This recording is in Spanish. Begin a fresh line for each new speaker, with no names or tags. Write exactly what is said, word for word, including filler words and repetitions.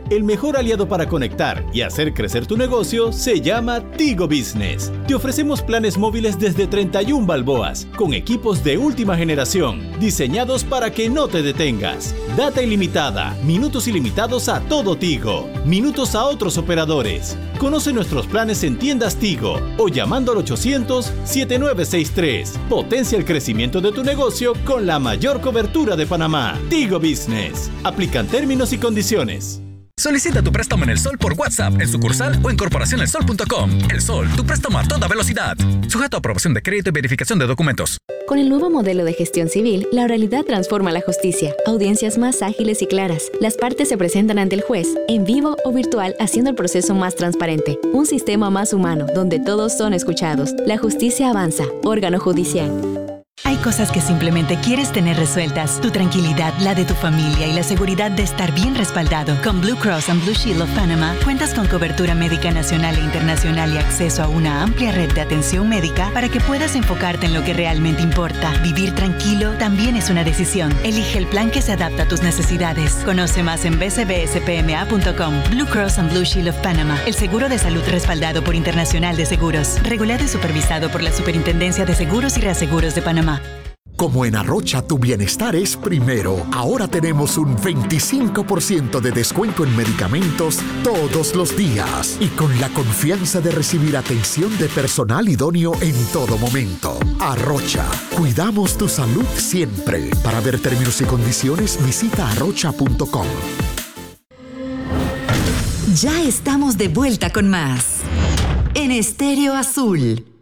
El mejor aliado para conectar y hacer crecer tu negocio se llama Tigo Business. Te ofrecemos planes móviles desde treinta y una balboas, con equipos de última generación, diseñados para que no te detengas. Data ilimitada, minutos ilimitados a todo Tigo, minutos a otros operadores. Conoce nuestros planes en tiendas Tigo o llamando al ochocientos, setenta y nueve sesenta y tres. Potencia el crecimiento de tu negocio con la mayor cobertura de Panamá. Tigo Business. Aplican términos y condiciones.
Solicita tu préstamo en El Sol por WhatsApp, en sucursal o en corporación el sol punto com. El Sol, tu préstamo a toda velocidad. Sujeto a aprobación de crédito y verificación de documentos.
Con el nuevo modelo de gestión civil, la oralidad transforma la justicia. Audiencias más ágiles y claras. Las partes se presentan ante el juez, en vivo o virtual, haciendo el proceso más transparente. Un sistema más humano, donde todos son escuchados. La justicia avanza. Órgano judicial.
Hay cosas que simplemente quieres tener resueltas. Tu tranquilidad, la de tu familia y la seguridad de estar bien respaldado. Con Blue Cross and Blue Shield of Panama, cuentas con cobertura médica nacional e internacional y acceso a una amplia red de atención médica para que puedas enfocarte en lo que realmente importa. Vivir tranquilo también es una decisión. Elige el plan que se adapta a tus necesidades. Conoce más en b c b s p m a punto com. Blue Cross and Blue Shield of Panama, el seguro de salud respaldado por Internacional de Seguros, regulado y supervisado por la Superintendencia de Seguros y Reaseguros de Panamá.
Como en Arrocha tu bienestar es primero, ahora tenemos un veinticinco por ciento de descuento en medicamentos todos los días y con la confianza de recibir atención de personal idóneo en todo momento. Arrocha, cuidamos tu salud siempre. Para ver términos y condiciones, visita arrocha punto com.
Ya estamos de vuelta con más en Estéreo Azul.